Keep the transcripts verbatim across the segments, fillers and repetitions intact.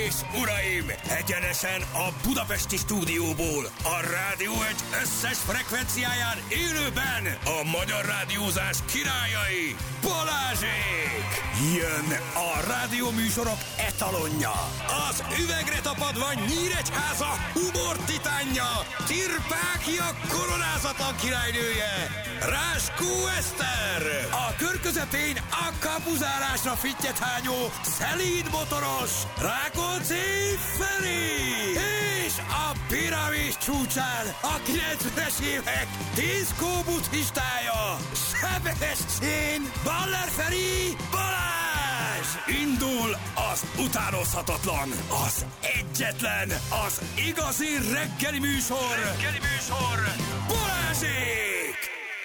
és uraim, egyenesen a budapesti stúdióból, a Rádió egy összes frekvenciáján élőben a magyar rádiózás királyai, Balázsék! Jön a rádióműsorok etalonja, az üvegre tapadva Nyíregyháza humor titánja, Tirpákia koronázatlan királynője, Ráskó Eszter! A kör közepén a kapuzárásra fittyethányó, szelíd motoros, Rákóczi Feri! És a piramis csúcsán a kilencvenes évek diszkó buddhistája, Sebestyén Baller Feri Balázs! Indul az utánozhatatlan, az egyetlen, az igazi reggeli műsor, reggeli műsor, Balázsék!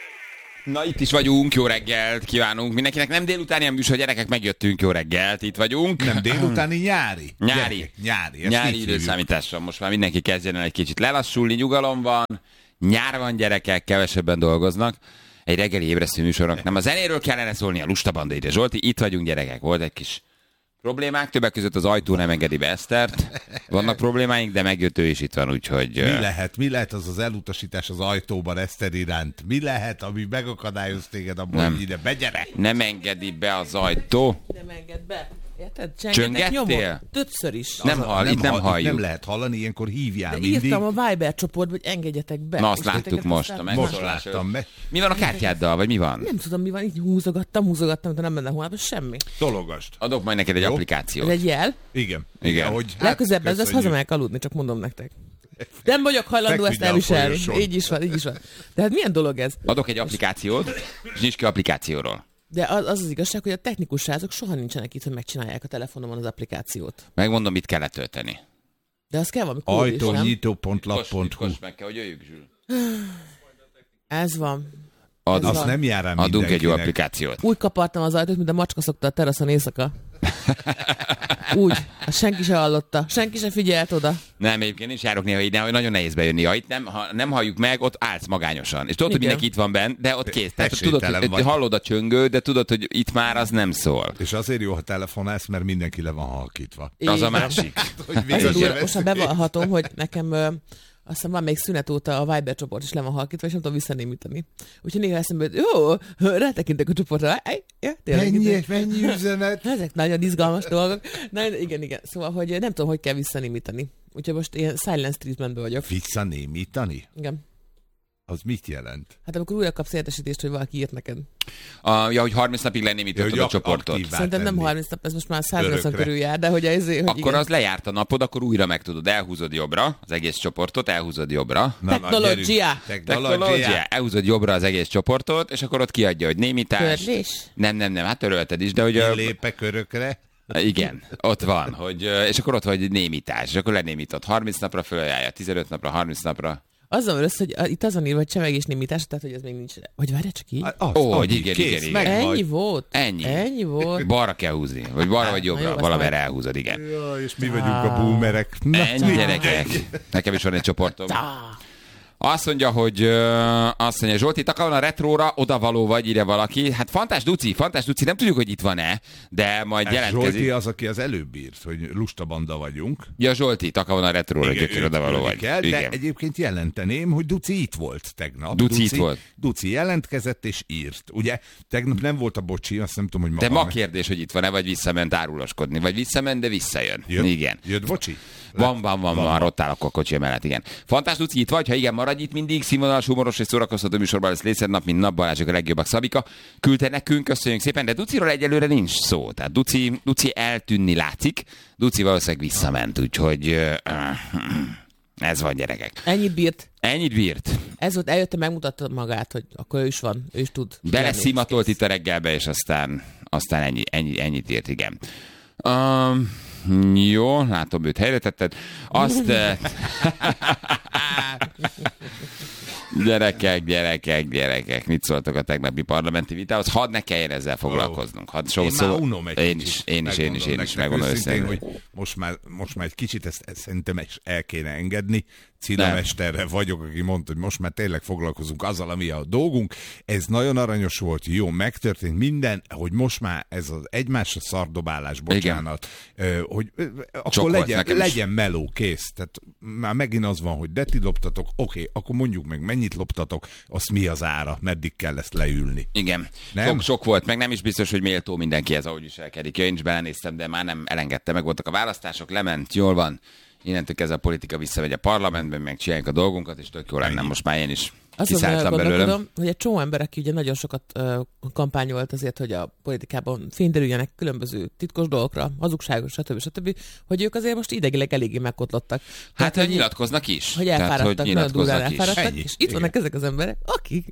Na, itt is vagyunk, jó reggelt kívánunk mindenkinek. Nem délutáni a műsor, gyerekek, megjöttünk, jó reggelt, itt vagyunk. Nem délutáni, nyári. Nyári. Gyerekek, nyári. Nyári időszámítással most már mindenki kezdjen el egy kicsit lelassulni, nyugalom van, nyár van, gyerekek, kevesebben dolgoznak. Egy reggeli ébresztő műsornak nem a zenéről kellene szólni, a Lusta Banda ide. Zsolti, itt vagyunk, gyerekek, volt egy kis problémák, többek között az ajtó nem engedi be Esztert. Vannak problémáink, de megjött ő is itt van, úgyhogy... Mi lehet? Mi lehet az az elutasítás az ajtóban Eszter iránt? Mi lehet, ami megakadályoz téged abban, hogy ide begyere? Nem engedi be az ajtó. Nem enged be. Érted? Csöngettél? Többször is. Nem hall, itt nem halljuk. Nem lehet hallani, ilyenkor hívjál De mindig. írtam a Viber csoportba, hogy engedjetek be. Na, azt láttuk most. A Most láttam meg. Mi van a kártyáddal, vagy mi van? Nem tudom, mi van, így húzogattam, húzogattam, de nem benne holnap, semmi. Tologast. Adok majd neked egy Jó. applikációt. Ez egy jel. Igen. Igen. Hogy, Legközelebb ez az köszönjük. hazamegyek aludni, csak mondom nektek. Nem vagyok hajlandó Feküdj ezt le a elviselni. folyosón. Így is van, így is van. De hát milyen dolog ez? Adok egy applikációt, és nincs ki applikációról. De az az, az igazság, hogy a technikus srácok soha nincsenek itt, hogy megcsinálják a telefonomon az applikációt. Megmondom, mit kell letölteni. De az kell valami kód is, nem? ajtónyitó pont lap pont hu. Kost meg kell, hogy jöjjük, Zsül. Ez van. Adunk, Azt nem jár rá adunk egy jó mindenkinek. applikációt. Úgy kapartam az ajtót, mint a macska szokta a teraszon éjszaka. Úgy. Azt senki se hallotta. Senki se figyelt oda. Nem, egyébként is járok néha így, hogy nagyon nehéz bejönni. Ha itt nem, ha nem halljuk meg, ott állsz magányosan. És tudod, hogy Igen. mindenki itt van benn, de ott kész. Tehát Esélytelen tudod, hogy vagy. hallod a csöngő, de tudod, hogy itt már az nem szól. És azért jó, ha telefonálsz, mert mindenki le van halkítva. Az a Így van. másik. Hogy Az a végül durva, sem most már veszünk. bevallhatom, hogy nekem ö, azt hiszem van még szünet óta a Viber csoport is le van halkítva, és nem tudom visszanémítani. Úgyhogy néha eszembe, hogy jó, rátekintek a csoportra. Ej, ja, tényleg, Mennyi, itt- mennyi üzenet? Ezek nagyon izgalmas dolgok. Na, igen, igen. Szóval, hogy nem tudom, hogy kell visszanémítani. Úgyhogy most ilyen silence treatmentben vagyok. Visszanémítani? Igen. Az mit jelent? Hát amikor újra kapsz értesítést, hogy valaki írt neked. A, ja, hogy harminc napig Ja, lenémítottad hogy a ak- csoportot. aktívvá Szerintem nem tenni. harminc nap, ez most már száznyolcvan Örökre. körül jár, de hogy ez, hogy Akkor igen. az lejárt a napod, akkor újra meg tudod. Elhúzod jobbra az egész csoportot, elhúzod jobbra. Na, na, Technológia. gyerünk. Technológia. Technológia. Elhúzod jobbra az egész csoportot, és akkor ott kiadja, hogy némítás. Törlés? Nem, nem, nem, hát törölted is, de hogy... ö, Lépek örökre. Igen, ott van, hogy, ö, és akkor ott van, hogy némítás, és akkor lenémítod harminc napra, fölajánlja tizenöt napra, harminc napra. Azzal van össze, hogy a- itt azon írva, hogy csemegés némítás, tehát hogy ez még nincs. Vagy várj csak így? Az, Ó, annyi, igen, kész, igen, igen. meg Ennyi vagy. volt? Ennyi. Ennyi volt? Balra kell húzni, vagy balra vagy Na jó, jobbra, azt valamerre majd- elhúzod, igen. Ja, és mi vagyunk a boomerek. Na, Ennyi, mi? gyerekek. Nekem is van egy csoportom. Ah, Azt mondja, hogy ö, azt mondja, Zsolti, Takaron a retróra odavaló vagy, ide valaki. Hát Fantás Duci, Fantás Duci, nem tudjuk, hogy itt van-e, de majd Ez Zsolti jelentkezik. az, aki az előbb írt, hogy lusta banda vagyunk. Ja, Zsolti, Takaron a retróra, Igen, gyökér őt odavaló küldi vagy. kell, de Igen. egyébként jelenteném, hogy Duci itt volt tegnap. Duci itt volt. Duci jelentkezett és írt. Ugye, tegnap nem volt a bocsi, azt nem tudom, hogy De maga ma kérdés, hogy itt van-e, vagy visszament áruloskodni. Vagy visszament, de visszajön. Jött, Igen. Jött bocsi? Van, van, van, van, már ott állok a kocsi mellett, igen. Fantás Luci itt vagy, ha igen, maradj itt mindig, színvonalas, humoros és szórakoztató műsorban lesz részed nap, mint nap, Balázsik a legjobbak, Szabika. Küldte nekünk, köszönjük szépen, de Duciról egyelőre nincs szó. Tehát Duci, Duci eltűnni látszik, Duci valószínűleg visszament, úgyhogy ö, ez van, gyerekek. ennyit bírt. Ennyit bírt. Ez volt, eljöttem, megmutatta magát, hogy akkor ő is van, ő is tud. Bele szimatolt itt a reggelbe, és aztán, aztán ennyi, ennyi, ennyit írt, igen. Um, jó, látom, őt helyre tetted. Azt... eh, Gyerekek, gyerekek, gyerekek, mit szóltok a tegnapi parlamenti vitához? Hadd ne kelljen ezzel foglalkoznunk. Hadd so, Én szó... már unom egy én kicsit. is, én is, én is, én is, Megmondom megmondom nektek őszintén, őszintén. hogy most már, most már egy kicsit ezt, ezt szerintem is el kéne engedni. Cilamesterre vagyok, aki mondta, hogy most már tényleg foglalkozunk azzal, ami a dolgunk. Ez nagyon aranyos volt, jó, megtörtént minden, hogy most már ez az egymásra szardobálás, bocsánat, igen. hogy akkor legyen, legyen meló, kész. Tehát már megint az van, hogy de ti loptatok, oké, akkor mondjuk meg mennyit loptatok, az mi az ára, meddig kell ezt leülni. Igen, nem? Sok, sok volt, meg nem is biztos, hogy méltó mindenki ez, ahogy viselkedik. Én is belenéztem, de már nem elengedte, meg voltak a választások, lement, jól van. Innentől kezdve a politika visszamegy a parlamentben, meg csináljuk a dolgunkat, és tök jó lenne, most már én is kiszálltam belőlem. Hogy egy csomó ember, aki ugye nagyon sokat uh, kampányolt azért, hogy a politikában fényderüljenek különböző titkos dolgokra, hazugságos, stb. stb., hogy ők azért most idegileg eléggé megkotlottak. Hát, Tehát, hogy nyilatkoznak is. Hogy elfáradtak, nagyon durván elfáradtak, Ennyi. és itt Igen. vannak ezek az emberek, akik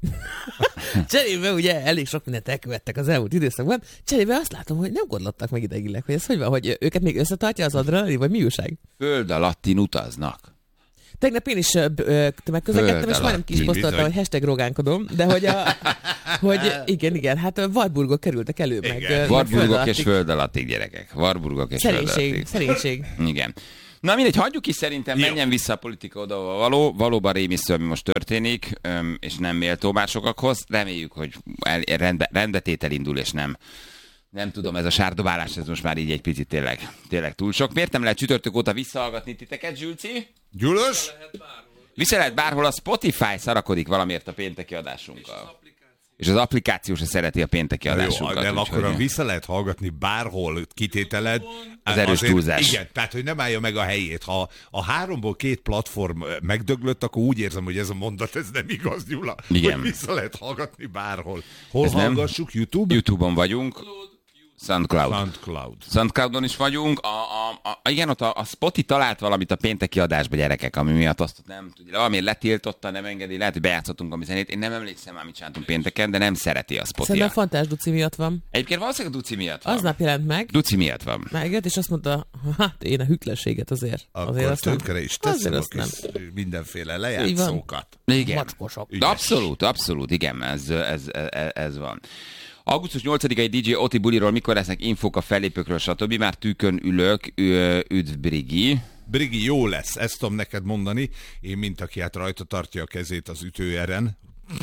cserébe ugye elég sok mindent elkövettek az elmúlt időszakban, cserébe azt látom, hogy nem kodlottak meg idegileg, hogy ez hogy van, hogy őket még összetartja az adrenalin, vagy mi újság? Föld alattin utaznak. Tegnap én is megközlekedtem, és majdnem ki is posztoltam, hogy hashtag rogánkodom, de hogy, a, hogy igen, igen, hát Warburgok kerültek elő, meg, meg Warburgok és föld alattig, gyerekek. Warburgok és föld alattig. Szerénység. Igen. Na mindegy, hagyjuk is szerintem, Jó. menjen vissza a politika oda, való, valóban rémisztő, ami most történik, és nem méltó már sokakhoz. Reméljük, hogy rendbe, rendbetétel indul, és nem Nem tudom, ez a sárdobálás, ez most már így egy picit tényleg, tényleg túl sok. Miért nem lehet csütörtök óta visszahallgatni titeket, Zsülci? Gyulös? Vissza lehet bárhol, a Spotify szarakodik valamiért a pénteki adásunkkal. És az applikáció se szereti a pénteki Jó, adásunkat. de úgy, akkor hogy... vissza lehet hallgatni bárhol kitételed. Az erős azért, túlzás. Igen, tehát hogy nem állja meg a helyét. Ha a háromból két platform megdöglött, akkor úgy érzem, hogy ez a mondat, ez nem igaz, Gyula. Igen. Hogy vissza lehet hallgatni bárhol. Hol Ez nem- hallgassuk? YouTube? YouTube-on vagyunk. SoundCloud. SoundCloud. SoundCloudon is vagyunk. A, a, a, igen, ott a, a Spotify talált valamit a pénteki adásba, gyerekek, ami miatt azt ott nem tudja. Valamiért letiltotta, nem engedi, lehet, hogy bejátszottunk a zenét. Én nem emlékszem már, mit csináltunk pénteken, de nem szereti a Spotify. Szerintem a Fantás Duci miatt van. Egyébként valószínűleg a Duci miatt van. Aznap jelent meg, Duci miatt van. megjött, és azt mondta, hát én a hűtlenséget azért. azért Akkor azt nem. tönkre is Azért teszem a azt nem. kis mindenféle lejátszókat. Igen. Macskosok. De abszolút, abszolút, igen, ez, ez, ez, ez van. augusztus nyolcadikai dé dzsé Oti buliról mikor lesznek infók a fellépőkről, stb. Már tűkön ülök, ü- üdv Brigi. Brigi, jó lesz, ezt tudom neked mondani. Én, mint aki hát rajta tartja a kezét az ütőeren,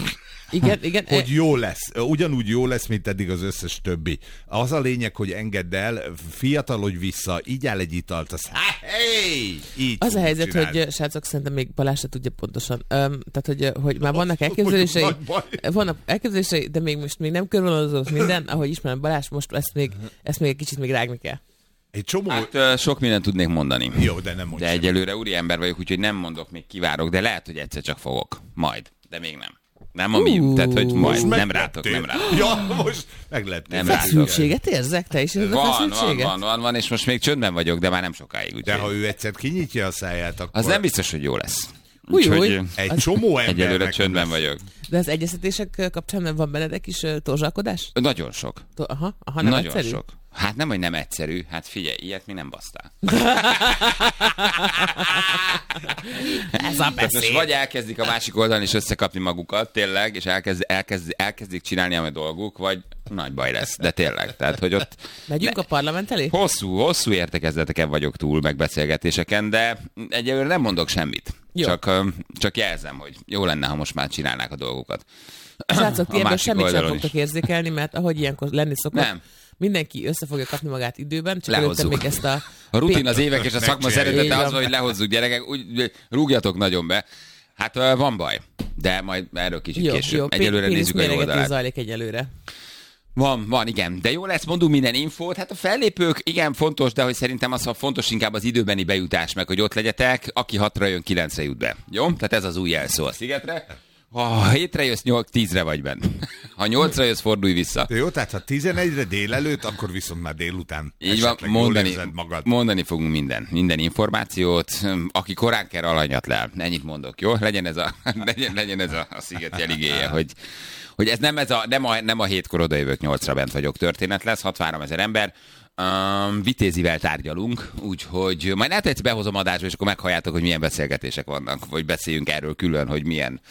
Igen, igen. hogy jó lesz. Ugyanúgy jó lesz, mint eddig az összes többi. Az a lényeg, hogy engedd el, fiatalodj vissza, így áll egy italt, az hey! Így Az a helyzet, csinálni. hogy srácok, szerintem még Balázs se tudja pontosan. Um, tehát, hogy, hogy már vannak elképzelései, Nagy baj. vannak elképzelései, de még most még nem körvonalazódott minden, ahogy ismerem Balázs, most ezt még, ezt még egy kicsit még rágni kell. Egy csomó... Hát ö, sok mindent tudnék mondani. Jó, de nem mondj De semmit. egyelőre úri ember vagyok, úgyhogy nem mondok, még kivárok, de lehet, hogy egyszer csak fogok. Majd. De még nem. Nem a mi, Ú, tehát hogy majd. Most Nem rátok, nem meglettél. rátok. Ja, most meglettél. Nem rátok. Feszültséget érzek? Te is érzed a Van, van, feszültséget? van, van, van, és most még csöndben vagyok, de már nem sokáig. Úgyhogy De ha ő egyszer kinyitja a száját, akkor az nem biztos, hogy jó lesz. Új, Úgyhogy új. ö, egy Az- csomó ember egyelőre csöndben vagyok. De az egyeztetések kapcsán van bennedek is uh, torzsalkodás? Nagyon sok. To- aha, aha, nem Nagyon egyszerű? sok. Hát nem, hogy nem egyszerű. Hát figyelj, ilyet még nem basztál. Ez a Tehát most beszéd. vagy elkezdik a másik oldalon is összekapni magukat, tényleg, és elkezd, elkezd, elkezdik csinálni a dolguk, vagy nagy baj lesz, de tényleg. Tehát, hogy ott Megyünk a parlament elé? hosszú, hosszú értekezleteken vagyok túl, megbeszélgetéseken, de egyelőre nem mondok semmit. Jó. Csak, ö, csak jelzem, hogy jó lenne, ha most már csinálnák a dolgokat. Srácok, ti A ebből másik semmit sem oldalon fogtok is. érzékelni, mert ahogy ilyenkor lenni szokott, Nem. mindenki össze fogja kapni magát időben, csak előtte Lehozzuk. még ezt a... A rutin, az évek és a szakma Megcsináljuk. szeretete Így az, van. hogy lehozzuk gyerekek, úgy rúgjatok nagyon be. Hát ö, van baj, de majd erről kicsit Jó, később. jó, Egyelőre nézzük a jó péniszméregetés oldalát. zajlik egyelőre. Van, van, igen. De jó lesz, mondunk minden infót. Hát a fellépők, igen, fontos, de hogy szerintem az a fontos inkább az időbeni bejutás, meg hogy ott legyetek. Aki hatra jön, kilencre jut be. Jó? Tehát ez az új jelszó a szigetre. Ha hétre jössz, nyolc, tízre vagy benne. Ha nyolcra jössz, fordulj vissza. De jó, tehát ha tizenegyre délelőtt, akkor viszont már délután. Így van, esetleg jól mondani, érzed magad. mondani fogunk minden, minden információt. Aki korán kell, alanyat le. Ennyit mondok, jó? Legyen ez a, legyen, legyen ez a, a sziget jeligéje, hogy, hogy ez nem, ez a, nem, a, nem a hétkor odajövök, nyolcra bent vagyok történet lesz, hatvanhárom ezer ember. Um, vitézivel tárgyalunk, úgyhogy majd lehet, hogy behozom adásba, és akkor meghalljátok, hogy milyen beszélgetések vannak, vagy beszéljünk erről külön, hogy milyen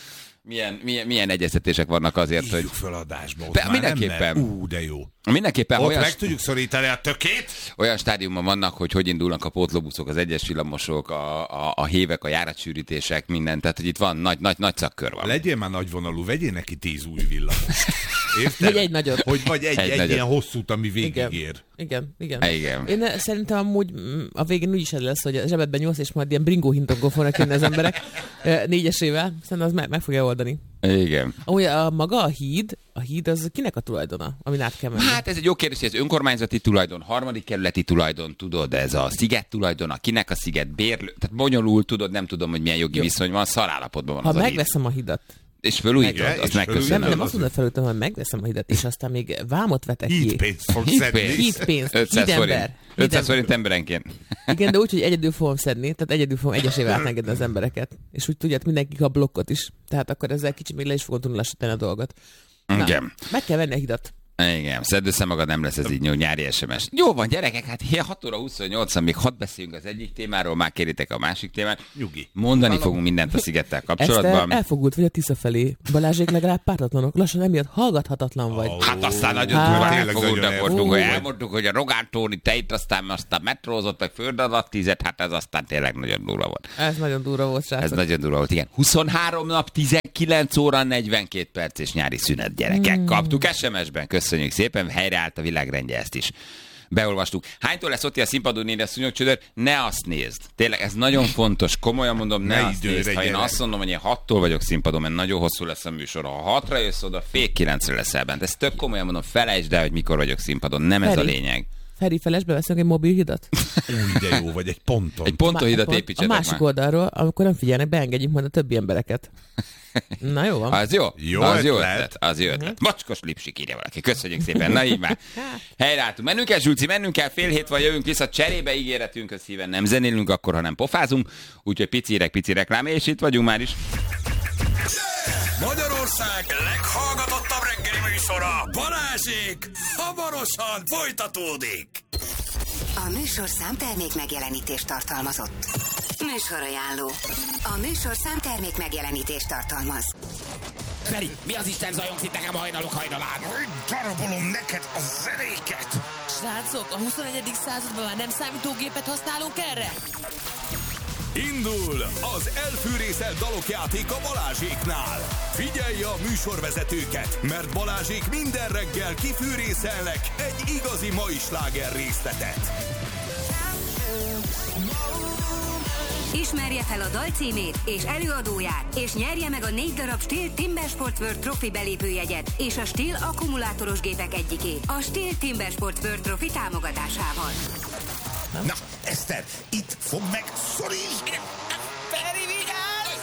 Milyen, milyen, milyen egyeztetések vannak azért, Hívjuk hogy... föl adásba. Ott Be, már mindenképpen. Nem, ú, de jó. Mindenképpen Ott olyan, meg tudjuk szorítani a tökét. olyan stádiumban vannak, hogy hogy indulnak a pótlóbuszok, az egyes villamosok, a, a, a hévek, a járatsűrítések, minden. Tehát, hogy itt van nagy, nagy, nagy szakkör van. Legyél már nagyvonalú, vegyél neki tíz új villamos. Érted? Vagy egy nagyot. Hogy vagy egy, Egy egy, nagyot. ilyen hosszút, ami Igen. végigér. Igen, igen. Igen. Én eh, szerintem amúgy mm, a végén úgyis ez lesz, hogy a zsebedben nyúlsz, és majd ilyen bringó hintokon fognak jönni az emberek eh, négyesével, szerintem az meg, meg fogja oldani. Igen. Amúgy a maga a híd, a híd az kinek a tulajdona, amin át kell menni? Hát ez egy jó kérdés, hogy ez önkormányzati tulajdon, harmadik kerületi tulajdon, tudod, ez a sziget tulajdon, kinek a sziget bérlő, tehát bonyolult, tudod, nem tudom, hogy milyen jogi Jó. viszony van, szarállapotban van Ha az a híd. megveszem a hidat, És fölújítod, Igen, azt és megköszönöm. nem, Tudom, nem az- azt mondod felültem, hogy megveszem a hidat, és aztán még vámot vetek ki. Hídpénzt fog Hídpénzt. szedni. Hídpénzt, ötszáz forint. hídember. ötszáz forint emberenként. Igen, de úgy, hogy egyedül fogom szedni, tehát egyedül fogom egyesével átengedni az embereket. És úgy tudják, mindenki kap blokkot is. Tehát akkor ezzel kicsit még le is fogom tudni lassítani a dolgot. Na, Igen. meg kell venni a hidat. Igen, szedd össze magad, nem lesz ez így nyári es em es. Jó van, gyerekek, hát hat óra huszonnyolcan, még hadd beszéljünk az egyik témáról, már kéritek a másik témát. Nyugi. Mondani fogunk mindent a szigettel Ezt kapcsolatban. elfogult vagy a Tisza felé. Balázsék legalább pártatlanok. Lassan emiatt hallgathatatlan vagy. Ó, Hát aztán nagyon Hát, durva tényleg elfogultak nagyon voltunk, hogy elfogult. elmondtuk, hogy a Rogán Tóni te itt aztán aztán metrózott, meg földadatt tízet, hát ez aztán tényleg nagyon durva volt. Ez nagyon durva volt, Ez srácok. nagyon durva volt, igen. huszonhárom nap, tizenkilenc óra, negyvenkét perc és nyári szünet, gyerekek. Kaptuk es em es-ben, köszönjük szépen, helyreállt a világrendje, ezt is beolvastuk. Hánytól lesz ott a színpadon írni a szúnyogcsődör? Ne azt nézd. Tényleg, ez nagyon fontos. Komolyan mondom, ne, Ne azt időre, nézd. Ha én gyerek. azt mondom, hogy én hattól vagyok színpadon, mert nagyon hosszú lesz a műsor. Ha hatra jössz oda, fél kilencre leszel bent. Ez tök komolyan mondom, felejtsd el, hogy mikor vagyok színpadon. Nem ez a Feri. lényeg. Feri, felesbe veszünk egy mobil hidat? Úgy, de jó vagy, egy ponton. Egy pontohidat A építsetek másik már. oldalról, amikor nem figyelnek, beengedjük majd a többi embereket. Na jó van. Az jó? Jó az jó ötlet. ötlet. Az jó ötlet. Macskos lipsik, írja valaki. Köszönjük szépen. Na így már. Helyreálltunk. Mennünk kell, Zsulci, mennünk kell, fél hét van, jövünk vissza. Cserébe ígéretünk, hogy szíven nem zenélünk, akkor, ha nem pofázunk. Úgyhogy pici reg, pici reklám, és itt vagyunk már is. Magyarország leghallgatottabb reggeli műsora, Balázsék, hamarosan folytatódik. A műsorszám termék megjelenítést tartalmazott. Műsorajánló. A műsorszám termék megjelenítést tartalmaz. Feri, mi az Isten zajongsz itt nekem hajnalok hajnalán? Darabolom neked a zenéket. Srácok, a huszonegyedik században már nem számítógépet használunk erre? Indul az elfűrészelt dalok játéka Balázséknál. Figyelj a műsorvezetőket, mert Balázsék minden reggel kifűrészelnek egy igazi mai sláger részletet. Ismerje fel a dal címét és előadóját, és nyerje meg a négy darab Stihl Timber Sport World Trophy belépőjegyet és a Stihl akkumulátoros gépek egyikét a Stihl Timber Sport World Trophy támogatásával. Na, Eszter, itt fog meg, szoríts! Feri, vigyázz!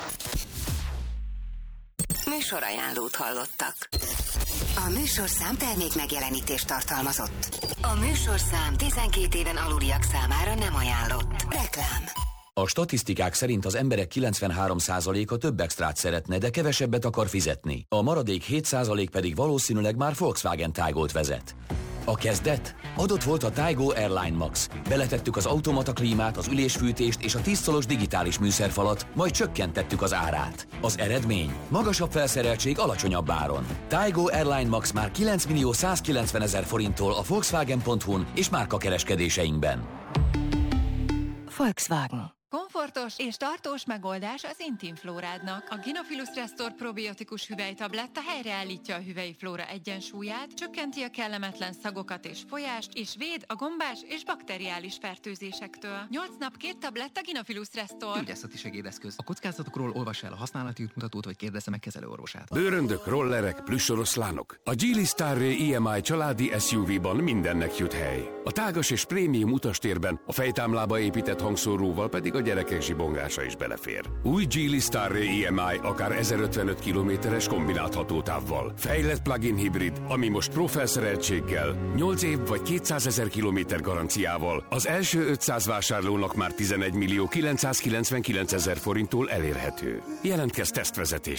Műsorajánlót hallottak. A műsorszám termék megjelenítést tartalmazott. A műsorszám tizenkét éven aluliak számára nem ajánlott. Reklám. A statisztikák szerint az emberek kilencvenhárom százaléka több extrát szeretne, de kevesebbet akar fizetni. A maradék hét százalék pedig valószínűleg már Volkswagen Taygot vezet. A kezdet? Adott volt a Taygo Airline Max. Beletettük az automata klímát, az ülésfűtést és a tíz szolos digitális műszerfalat, majd csökkentettük az árát. Az eredmény? Magasabb felszereltség alacsonyabb áron. Taygo Airline Max már kilenc millió százkilencvenezer forinttól a Volkswagen pont hu-n és márkakereskedéseinkben. Volkswagen. Komfortos és tartós megoldás az intim flórádnak. A Gynophilus Restore probiotikus hüvelytabletta helyreállítja a hüvelyi flóra egyensúlyát, csökkenti a kellemetlen szagokat és folyást, és véd a gombás és bakteriális fertőzésektől. nyolc nap két tabletta Gynophilus Restore. Gyógyászati segédeszköz. A kockázatokról olvassa el a használati útmutatót, vagy kérdezze meg kezelőorvosát. Bőröndök, rollerek, plüssoroszlánok. A Geely Starray i em i családi es u vé-ban mindennek jut hely. A tágas és prémium utastérben, a fejtámlába épített hangszóróval pedig a gyerekek zsibongása is belefér. Új Geely Starray i em i akár ezerötvenöt kilométeres kombinált hatótávval. Fejlett plug-in hibrid, ami most pro felszereltséggel, nyolc év vagy kétszázezer kilométer garanciával az első ötszáz vásárlónak már tizenegy millió kilencszázkilencvenkilencezer forinttól elérhető. Jelentkezz tesztvezetésre!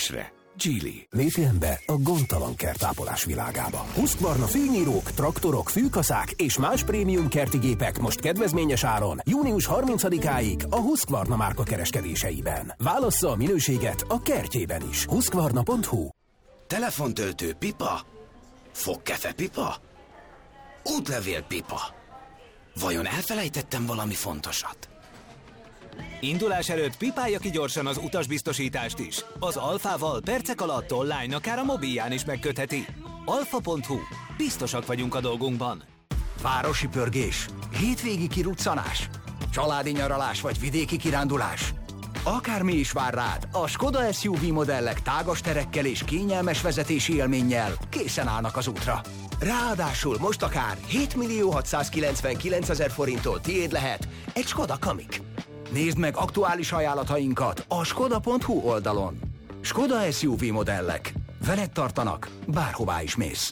Geely. Lépjen be a gondtalan kertápolás világába. Husqvarna fűnyírók, traktorok, fűkaszák és más prémium kerti gépek most kedvezményes áron június harmincadikáig a Husqvarna márka kereskedéseiben. Válassza a minőséget a kertjében is. Husqvarna pont hu. Telefontöltő pipa? Fogkefe pipa? Útlevél pipa? Vajon elfelejtettem valami fontosat? Indulás előtt pipálja ki gyorsan az utasbiztosítást is. Az Alfával percek alatt online, akár a mobilján is megkötheti. alfa pont hu. Biztosak vagyunk a dolgunkban. Városi pörgés, hétvégi kiruccanás, családi nyaralás vagy vidéki kirándulás. Akármi is vár rád, a Skoda es u vé modellek tágas terekkel és kényelmes vezetési élménnyel készen állnak az útra. Ráadásul most akár hétmillió hatszázkilencvenkilencezer forinttól tiéd lehet egy Skoda Kamiq. Nézd meg aktuális ajánlatainkat a skoda pont hu oldalon. Skoda es u vé modellek. Veled tartanak, bárhová is mész.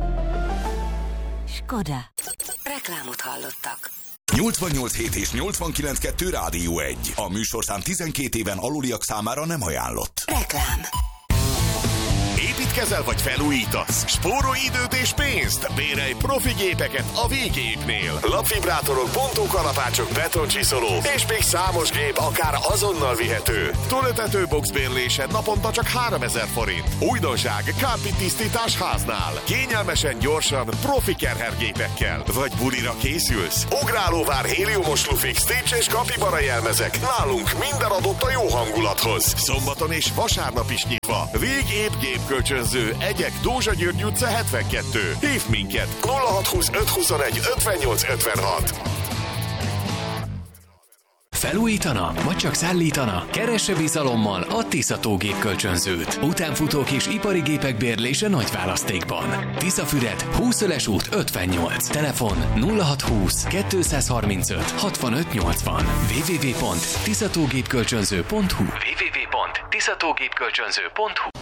Skoda. Reklámot hallottak. nyolcvannyolc hét és nyolcvankilenc kettő Rádió egy. A műsorszám tizenkét éven aluliak számára nem ajánlott. Reklám. Építkezel vagy felújítasz? Spórolj időt és pénzt! Bérelj profi gépeket a Végépnél. Lapvibrátorok, bontókalapácsok, betoncsiszoló és még számos gép akár azonnal vihető. Túlötető boxbérlésed naponta csak háromezer forint. Újdonság, kápit tisztítás háznál. Kényelmesen, gyorsan, profi kerhergépekkel. Vagy bulira készülsz? Ugrálóvár, héliumos lufik, Stitch és kapibara jelmezek. Nálunk minden adott a jó hangulathoz. Szombaton és vasárnap is nyitva. Végép gépkölcsönző, Egyek, Dózsa György utca hetvenkettő. Hív minket nulla hatszázhúsz ötszázhuszonegy ötvennyolc ötvenhat. Felújítana, vagy csak szállítana? Keresse bizalommal a Tiszató gépkölcsönzőt. Utánfutók és ipari gépek bérlése nagy választékban. Tiszafüred, Húszöles út ötvennyolc. Telefon nulla hatszázhúsz kettőszázharmincöt hatvanöt nyolcvan. double-u double-u double-u pont tiszatógépkölcsönző pont hu double-u double-u double-u pont tiszatógépkölcsönző pont hu.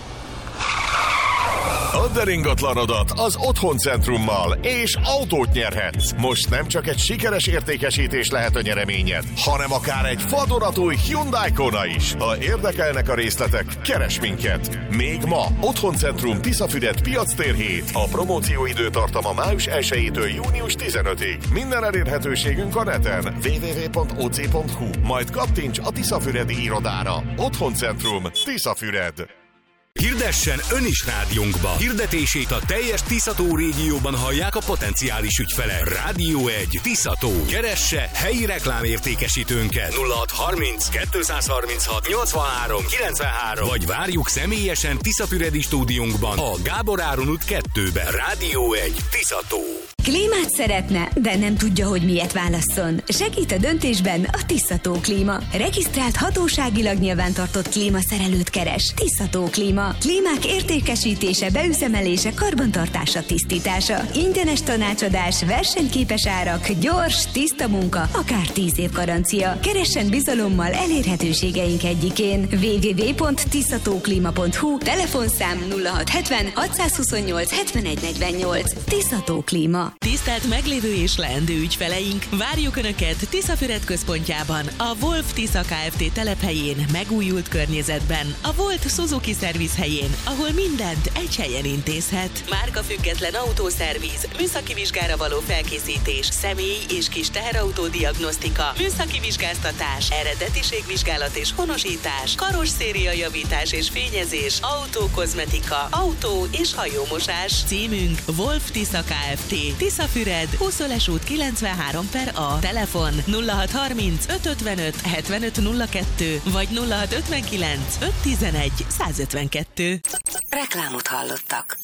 Add el ingatlanodat az Otthoncentrummal, és autót nyerhetsz. Most nem csak egy sikeres értékesítés lehet a nyereményed, hanem akár egy vadonatúj Hyundai Kona is. Ha érdekelnek a részletek, keres minket. Még ma Otthоncentrum Tiszafüred piactér hét. A promóció időtartama május elsejétől június tizenötödikéig. Minden elérhetőségünk a neten double-u double-u double-u pont o c pont hu. Majd kattints a Tiszafüredi irodára. Otthоncentrum Tiszafüred. Hirdessen ön is rádiónkba. Hirdetését a teljes Tiszató régióban hallják a potenciális ügyfelek. Rádió egy Tiszató. Keresse helyi reklámértékesítőnket nulla hatszázharminc kettőszázharminchat nyolcvanhárom kilencvenhárom vagy várjuk személyesen Tiszafüredi stúdiónkban a Gábor Áron út kettőben. Rádió egy Tiszató. Klímát szeretne, de nem tudja, hogy miért válasszon. Segít a döntésben a Tiszató Klíma. Regisztrált hatóságilag nyilvántartott klímaszerelőt keres. Tiszató Klíma. Klímák értékesítése, beüzemelése, karbantartása, tisztítása. Ingyenes tanácsadás, versenyképes árak, gyors, tiszta munka, akár tíz év garancia. Keressen bizalommal elérhetőségeink egyikén. double-u double-u double-u pont tiszatóklima pont hu. Telefonszám nulla hatszázhetven hatszázhuszonnyolc hetvenegy negyvennyolc. Tiszató Klíma. Tisztelt meglévő és leendő ügyfeleink! Várjuk Önöket Tiszafüred központjában, a Wolf Tisza Kft. Telephelyén, megújult környezetben, a Volt Suzuki Service helyén, ahol mindent egy helyen intézhet. Márkafüggetlen autószerviz, műszaki vizsgára való felkészítés, személy- és kis teherautó diagnosztika, műszaki vizsgáztatás, eredetiségvizsgálat és honosítás, karosszéria javítás és fényezés, autókozmetika, autó- és hajómosás. Címünk Wolf Tisza Kft. Tiszafüred, Húszöles út kilencvenhárom per A. Telefon nulla hatszázharminc ötszázötvenöt hetvenöt nulla kettő vagy nulla hatszázötvenkilenc ötszáztizenegy százötvenkettő. Reklámot hallottak.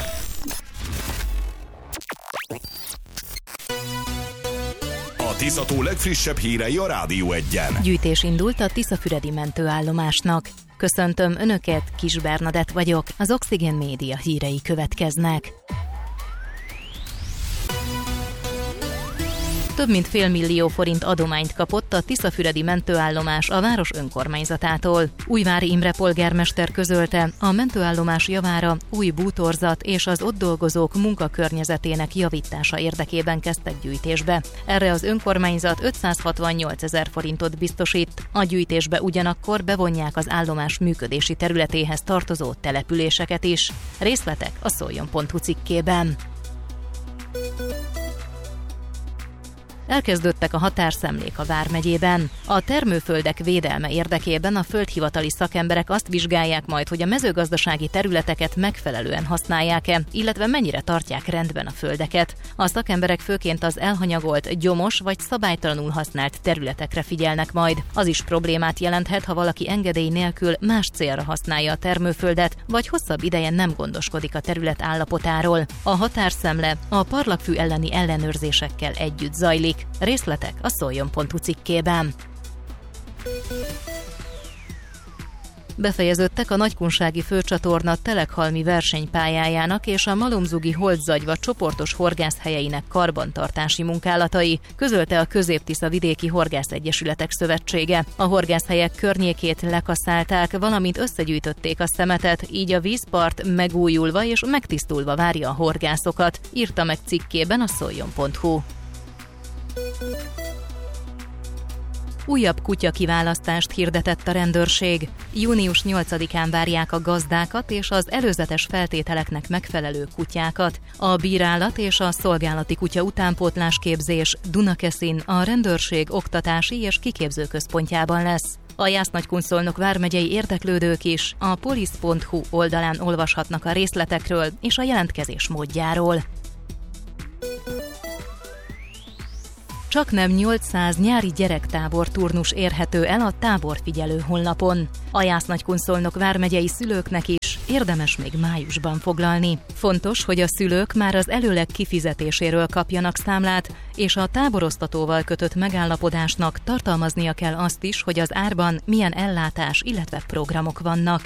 A Tiszató legfrissebb hírei a Rádió egyen. Gyűjtés indult a Tiszafüredi mentőállomásnak. Köszöntöm Önöket, Kis Bernadett vagyok, az Oxygen Média hírei következnek. több mint fél millió forint adományt kapott a Tiszafüredi mentőállomás a város önkormányzatától. Újvári Imre polgármester közölte, a mentőállomás javára új bútorzat és az ott dolgozók munkakörnyezetének javítása érdekében kezdtek gyűjtésbe. Erre az önkormányzat ötszázhatvannyolcezer forintot biztosít. A gyűjtésbe ugyanakkor bevonják az állomás működési területéhez tartozó településeket is. Részletek a szoljon pont hu cikkében. Elkezdődtek a határszemlék a Vármegyében. A termőföldek védelme érdekében a földhivatali szakemberek azt vizsgálják majd, hogy a mezőgazdasági területeket megfelelően használják-e, illetve mennyire tartják rendben a földeket. A szakemberek főként az elhanyagolt, gyomos vagy szabálytalanul használt területekre figyelnek majd. Az is problémát jelenthet, ha valaki engedély nélkül más célra használja a termőföldet, vagy hosszabb ideje nem gondoskodik a terület állapotáról. A határszemle a parlagfű elleni ellenőrzésekkel együtt zajlik. Részletek a szoljon pont hu cikkében. Befejeződtek a Nagykunsági főcsatorna telekhalmi versenypályájának és a Malomzugi Holdzagyva csoportos horgászhelyeinek karbantartási munkálatai, közölte a Közép-Tisza Vidéki Horgászegyesületek Szövetsége. A horgászhelyek környékét lekaszálták, valamint összegyűjtötték a szemetet, így a vízpart megújulva és megtisztulva várja a horgászokat, írta meg cikkében a szoljon pont hu. Újabb kutyakiválasztást hirdetett a rendőrség. június nyolcadikán várják a gazdákat és az előzetes feltételeknek megfelelő kutyákat. A bírálat és a szolgálati kutya utánpótlásképzés Dunakeszin a rendőrség oktatási és kiképző központjában lesz. A Jász-Nagykunszolnok vármegyei érdeklődők is a polisz pont hu oldalán olvashatnak a részletekről és a jelentkezés módjáról. Csaknem nyolcszáz nyári gyerektábor turnus érhető el a táborfigyelő honlapon. A Jász-Nagykunszolnok vármegyei szülőknek is érdemes még májusban foglalni. Fontos, hogy a szülők már az előleg kifizetéséről kapjanak számlát, és a táborosztatóval kötött megállapodásnak tartalmaznia kell azt is, hogy az árban milyen ellátás, illetve programok vannak.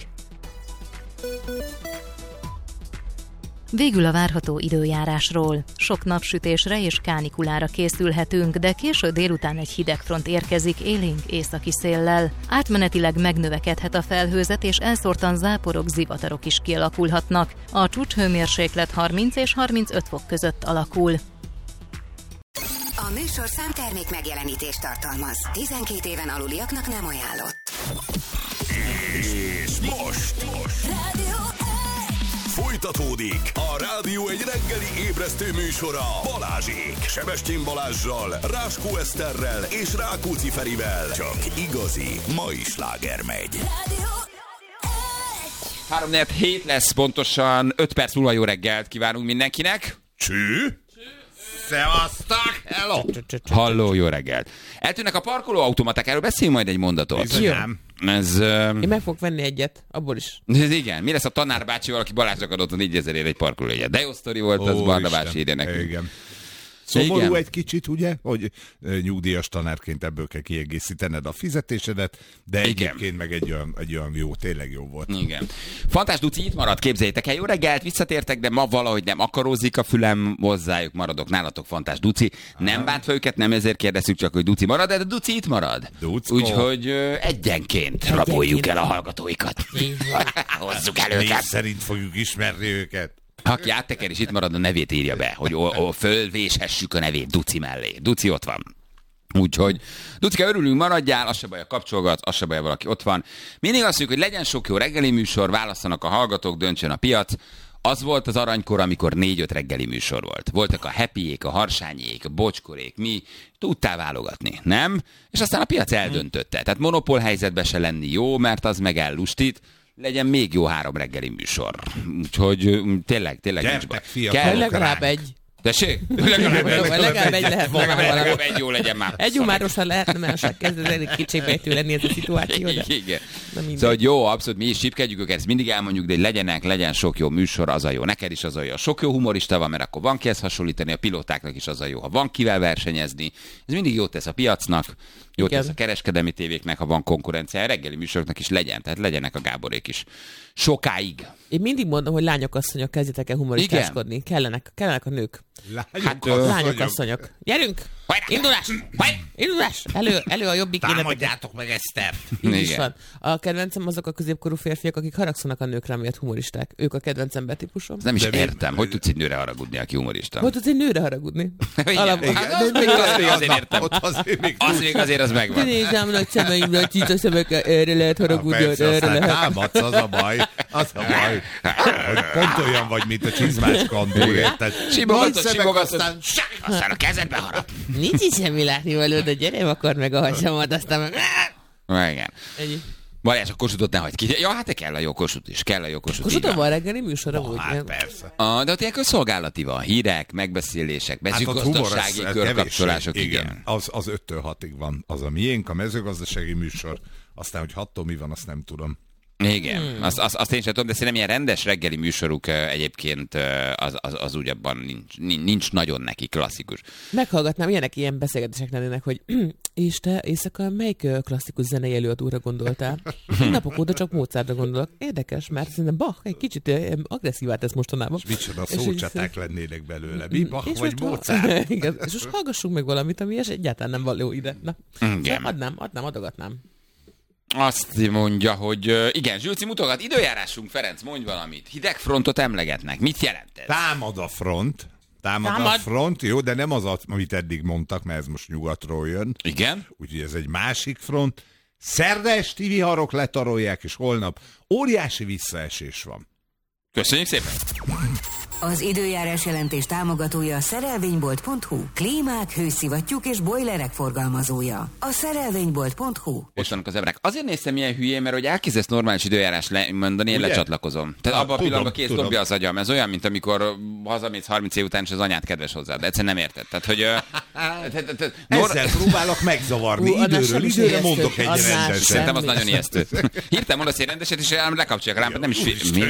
Végül a várható időjárásról. Sok napsütésre és kánikulára készülhetünk, de késő délután egy hidegfront érkezik élénk északi széllel. Átmenetileg megnövekedhet a felhőzet, és elszórtan záporok, zivatarok is kialakulhatnak. A csúcshőmérséklet harminc és harmincöt fok között alakul. A műsor számtermék megjelenítést tartalmaz. tizenkét éven aluliaknak nem ajánlott. És most, most. Folytatódik a Rádió egy reggeli ébresztő műsora Balázsék. Sebestyén Balázssal, Ráskó Eszterrel és Rákóczi Ferivel. Csak igazi mai sláger megy. három negyven hét lesz pontosan, öt perc múlva jó reggelt kívánunk mindenkinek. Cső? Szevasztok! Hello! Halló, jó reggelt. Eltűnnek a parkolóautomaták, erről beszéljünk majd egy mondatot. Bizonyám. Ez, uh... Én meg fogok venni egyet, abból is. Ez igen. Mi lesz a tanárbácsival, aki Balázsnak adott a négyezerért egy parkolójegyet? De jó sztori volt, az Barna bácsi ide nekünk. Igen. Szomorú igen. egy kicsit, ugye, hogy nyugdíjas tanárként ebből kell kiegészítened a fizetésedet, de egyébként igen. meg egy olyan, egy olyan jó, tényleg jó volt. Igen. Fantás Duci itt maradt, képzeljétek el, jó reggelt, visszatértek, de ma valahogy nem akarózik a fülem, hozzájuk maradok, nálatok Fantás Duci. Nem bántva őket, nem ezért kérdezzük csak, hogy Duci marad, de Duci itt marad. Ducko. Úgyhogy ö, egyenként raboljuk el a hallgatóikat. Hozzuk el őket. Név szerint fogjuk ismerni őket. Aki átteker és itt marad, a nevét írja be, hogy o- o- fölvéshessük a nevét Duci mellé. Duci ott van. Úgyhogy, Ducika, örülünk, maradjál, az se baj, a kapcsolgat, az se baj, valaki ott van. Mindig azt mondjuk, hogy legyen sok jó reggeli műsor, válasszanak a hallgatók, döntsön a piac. Az volt az aranykor, amikor négy-öt reggeli műsor volt. Voltak a Happyék, a Harsányék, a Bocskorék, mi tudtál válogatni, nem? És aztán a piac eldöntötte. Tehát monopól helyzetben se lenni jó, mert az meg ellustít. Legyen még jó három reggeli műsor. Úgyhogy tényleg, tényleg nincs baj. Kell legalább egy. Tessék? Legalább egy. Legalább egy lehet volna Legalább egy jó legyen már. Egy jó már most lehetne, mert kezd elég kicsibbejtő lenni ez a szituáció. De... Igen. Szóval, hogy jó, abszolút mi is csipkedjük őket, ezt mindig elmondjuk, de legyenek, legyen sok jó műsor, az a jó. Neked is az a jó. Sok jó humorista van, mert akkor van kihez hasonlítani, a pilótáknak is az a jó. Ha van kivel versenyezni, ez mindig jót tesz a piacnak, Jó, ez a kereskedelmi tévéknek, ha van konkurenciája, reggeli műsoroknak is legyen, tehát legyenek a Gáborék is. Sokáig. Én mindig mondom, hogy lányok, asszonyok, kezdjetek el humoristáskodni. Kellenek, kellenek a nők. Lányok, hát, lányok asszonyok. Gyerünk! Indulás! Indulás! Elő, elő a jobbik életeket. Támadjátok meg Esztert! Így is van. A kedvencem azok a középkorú férfiak, akik haragszanak a nőkre, miatt humoristák. Ők a kedvencem betípusom. Nem is De értem, mi? Hogy tudsz egy nőre haragudni, aki humorista? Hogy tudsz egy nőre haragudni? Alapban. Azért értem. Az még azért az megvan. Nézem, nagy szemeim, nagy csíta szemek, erre lehet haragudni, erre lehet. Támadsz, az a baj. Az a baj. Hogy pont olyan vagy, mint a csizmás kandúr, érted? Simogatod, simogatod, aztán a kezedbe harap. Nincs is semmi látni való, de gyere, akar meg a hasamat, aztán meg... Igen. Ennyi. Balázs, a Kossuthot ne hagyd ki. Ja, hát kell a jó Kossuth is, kell a jó Kossuth. Kossuthon van reggeli műsora volt. Hát persze. A, de ott ilyen közszolgálati van. Hírek, megbeszélések, mezőgazdasági hát körkapcsolások. Igen. igen. Az, az öttől hatig van. Az a miénk, a mezőgazdasági műsor. Aztán, hogy hattól mi van, azt nem tudom. Igen, hmm. azt, azt, azt én sem tudom, de szerintem ilyen rendes reggeli műsoruk egyébként az, az, az úgy abban nincs, nincs nagyon neki klasszikus. Meghallgatnám, ilyenek ilyen beszélgetések lennének, hogy és te éjszaka melyik klasszikus zenei előadóra gondoltál? Napok óta csak Mozartra gondolok. Érdekes, mert szerintem Bach egy kicsit agresszívá tesz mostanában. És micsoda szócsaták lennének belőle. Mi Bach vagy Mozart? Igen, és most hallgassunk meg valamit, ami és egyáltalán nem való ide. Na, igen. Adnám, adnám, adogatnám. Azt mondja, hogy igen, Zsülci mutogat, időjárásunk, Ferenc, mondj valamit. Hideg frontot emlegetnek. Mit jelent ez? Támad a front. Támad, Támad a front, jó, de nem az, amit eddig mondtak, mert ez most nyugatról jön. Igen. Úgyhogy ez egy másik front. Szerda esti viharok letarolják, és holnap óriási visszaesés van. Köszönjük szépen! Az időjárás jelentés támogatója a szerelvénybolt pont hu. Klímák, hőszivattyúk és bojlerek forgalmazója. A szerelvénybolt pont hu. Most vannak az emberek. Azért néztem ilyen hülyén, mert hogy elkezdesz normális időjárás le- mondani, én Ugye? lecsatlakozom. Tehát Ah, abban a pillanatban kész tudom. dobja az agyam. Ez olyan, mint amikor hazamész harminc év után, és az anyád kedves hozzád. De egyszerűen nem érted. Tehát, hogy... Ezzel próbálok megzavarni. Ú, Időről időre mondok egy Az már rendeset. Szerintem az nagyon ijesztő. Hirtelen mondasz egy rendeset, és lekapcsolják rám, nem is... Mi?